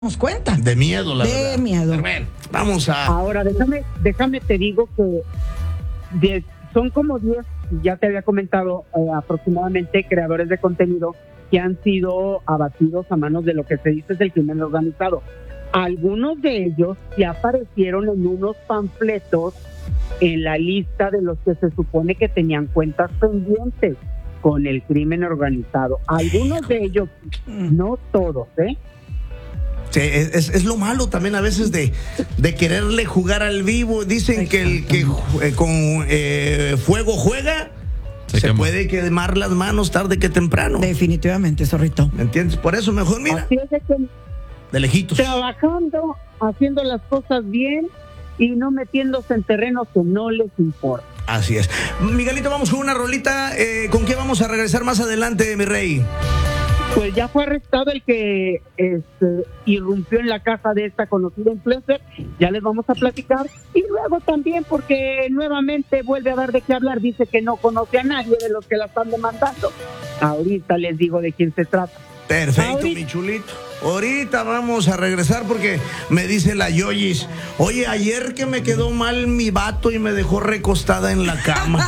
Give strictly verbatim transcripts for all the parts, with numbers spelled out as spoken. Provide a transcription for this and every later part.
Nos cuenta. De miedo, la de verdad. miedo. Pero bueno, vamos a... Ahora, déjame, déjame te digo que de- son como diez, ya te había comentado, eh, aproximadamente creadores de contenido que han sido abatidos a manos de lo que se dice es el crimen organizado. Algunos de ellos ya aparecieron en unos panfletos en la lista de los que se supone que tenían cuentas pendientes con el crimen organizado. Algunos de ellos, no todos, ¿eh? Sí, es, es lo malo también a veces de, de quererle jugar al vivo. Dicen que el que eh, con eh, fuego juega se, Se se quema. puede quemar las manos tarde que temprano. Definitivamente, zorrito. ¿Me entiendes? Por eso mejor, mira, Así es de que de lejitos. trabajando, haciendo las cosas bien y no metiéndose en terrenos que no les importa. Así es. Miguelito, vamos con una rolita. Eh, ¿Con qué vamos a regresar más adelante, mi rey? Pues ya fue arrestado el que este, irrumpió en la casa de esta conocida influencer, ya les vamos a platicar, y luego también porque nuevamente vuelve a dar de qué hablar, dice que no conoce a nadie de los que la están demandando. Ahorita les digo de quién se trata. Perfecto, Ahorita. mi chulito. Ahorita vamos a regresar porque me dice la Yoyis, oye, ayer que me quedó mal mi vato y me dejó recostada en la cama.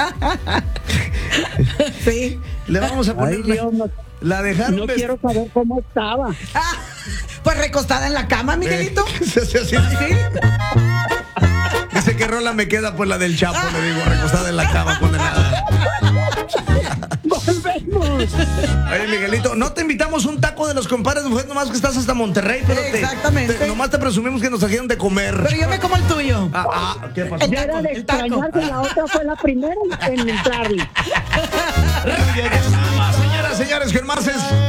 Sí. Le vamos a poner Ay, la, Dios, no, la dejaron no vest- quiero saber cómo estaba. Ah, pues recostada en la cama, Miguelito. Sí, sí, sí. Dice que rola me queda pues la del Chapo, le digo, recostada en la cama condenada. ¡Volvemos! Oye, Miguelito, no te invitamos un taco de los compadres, mujer, nomás que estás hasta Monterrey, pero te- Exactamente. te- nomás te presumimos que nos trajeron de comer. Pero yo me como el tuyo. Ah, ah, ¿qué pasó? El Ya taco, era de el taco. extrañarse, la otra fue la primera en entrarle. Regresamos, señoras, señores, con más es